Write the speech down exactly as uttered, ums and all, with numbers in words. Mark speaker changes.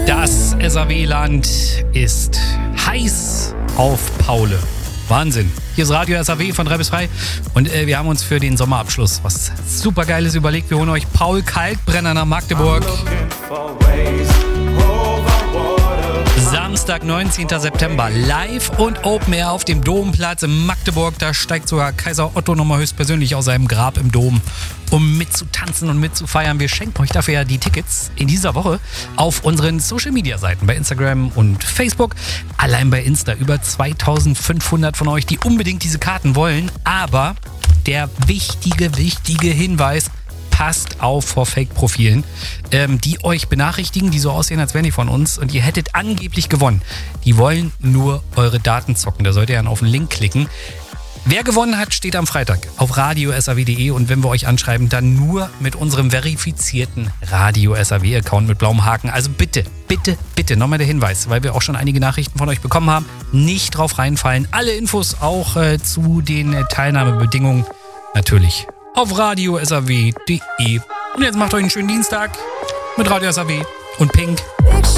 Speaker 1: Das S A W-Land ist heiß auf Paule. Wahnsinn. Hier ist Radio S A W von drei bis drei und äh, wir haben uns für den Sommerabschluss was Supergeiles überlegt. Wir holen euch Paul Kalkbrenner nach Magdeburg. Samstag, neunzehnten September, live und Open Air auf dem Domplatz in Magdeburg. Da steigt sogar Kaiser Otto nochmal höchstpersönlich aus seinem Grab im Dom, um mitzutanzen und mitzufeiern. Wir schenken euch dafür ja die Tickets in dieser Woche auf unseren Social-Media-Seiten bei Instagram und Facebook. Allein bei Insta über zweitausendfünfhundert von euch, die unbedingt diese Karten wollen. Aber der wichtige, wichtige Hinweis: passt auf vor Fake-Profilen, ähm, die euch benachrichtigen, die so aussehen, als wären die von uns und ihr hättet angeblich gewonnen. Die wollen nur eure Daten zocken. Da sollt ihr dann auf den Link klicken. Wer gewonnen hat, steht am Freitag auf radio punkt s a w punkt d e und wenn wir euch anschreiben, dann nur mit unserem verifizierten Radio S A W-Account mit blauem Haken. Also bitte, bitte, bitte, nochmal der Hinweis, weil wir auch schon einige Nachrichten von euch bekommen haben, nicht drauf reinfallen. Alle Infos auch äh, zu den äh, Teilnahmebedingungen natürlich auf radio punkt s a w punkt d e. Und jetzt macht euch einen schönen Dienstag mit Radio S A W und Pink.